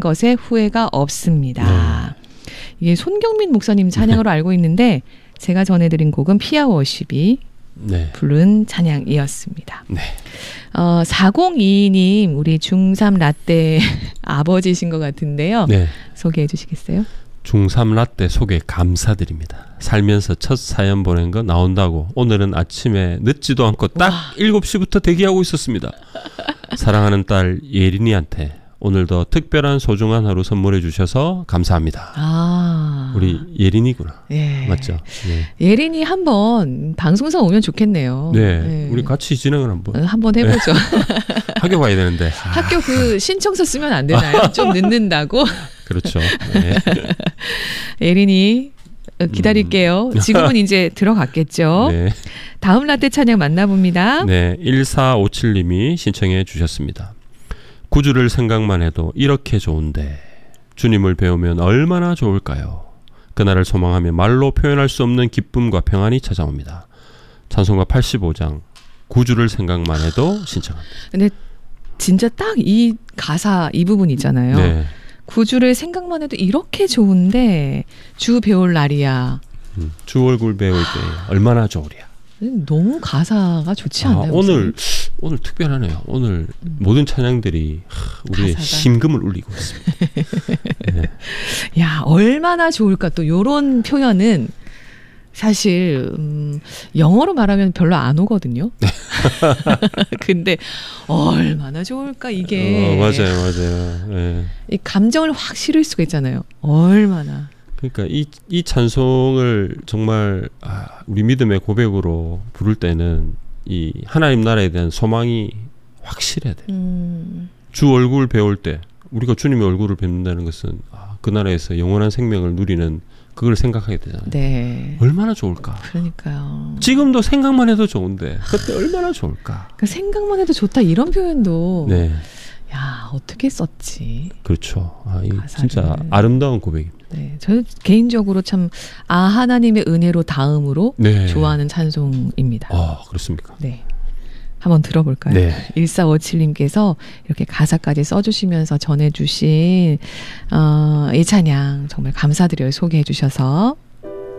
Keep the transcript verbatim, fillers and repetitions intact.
것에 후회가 없습니다. 네. 이게 손경민 목사님 찬양으로 네. 알고 있는데 제가 전해드린 곡은 피아 워십이 네. 부른 찬양이었습니다. 네. 어, 사공이이 님 우리 중삼 라떼 아버지신 것 같은데요. 네. 소개해 주시겠어요? 중삼 라떼 소개 감사드립니다. 살면서 첫 사연 보낸 거 나온다고 오늘은 아침에 늦지도 않고 딱 와. 일곱 시부터 대기하고 있었습니다. 사랑하는 딸 예린이한테 오늘도 특별한 소중한 하루 선물해 주셔서 감사합니다. 아. 우리 예린이구나. 예. 맞죠? 예. 예린이 한번 방송사 오면 좋겠네요. 네. 예. 우리 같이 진행을 한번. 한번 해보죠. 학교 가야 되는데. 학교 그 신청서 쓰면 안 되나요? 좀 늦는다고? 그렇죠. 네. 예린이 기다릴게요. 음. 지금은 이제 들어갔겠죠. 네. 다음 라떼 찬양 만나봅니다. 네. 일사오칠 님이 신청해 주셨습니다. 구주를 생각만 해도 이렇게 좋은데 주님을 배우면 얼마나 좋을까요? 그날을 소망하며 말로 표현할 수 없는 기쁨과 평안이 찾아옵니다. 찬송가 팔십오 장 구주를 생각만 해도 신청합니다. 근데 진짜 딱 이 가사 이 부분 있잖아요. 네. 구주를 생각만 해도 이렇게 좋은데 주 배울 날이야. 음, 주 얼굴 배울 때 얼마나 좋으랴. 너무 가사가 좋지 않나요? 아, 오늘 오늘 특별하네요. 오늘 음. 모든 찬양들이 우리의 가사가. 심금을 울리고 있습니다. 네. 야, 얼마나 좋을까. 또 이런 표현은 사실 음, 영어로 말하면 별로 안 오거든요. 근데 얼마나 좋을까 이게. 어, 맞아요, 맞아요. 네. 이 감정을 확 실을 수가 있잖아요. 얼마나. 그러니까 이, 이 찬송을 정말 아, 우리 믿음의 고백으로 부를 때는 이 하나님 나라에 대한 소망이 확실해야 돼요. 음. 주 얼굴 배울 때 우리가 주님의 얼굴을 뵙는다는 것은 아, 그 나라에서 영원한 생명을 누리는 그걸 생각하게 되잖아요. 네. 얼마나 좋을까. 그러니까요. 지금도 생각만 해도 좋은데 그때 얼마나 좋을까. 그 생각만 해도 좋다 이런 표현도 네. 야 어떻게 썼지. 그렇죠. 아, 이 진짜 아름다운 고백입니다. 네, 저는 개인적으로 참 아 하나님의 은혜로 다음으로 네. 좋아하는 찬송입니다. 아 그렇습니까? 네, 한번 들어볼까요? 네. 일사오칠 님께서 이렇게 가사까지 써주시면서 전해주신 어, 이 찬양 정말 감사드려요. 소개해 주셔서.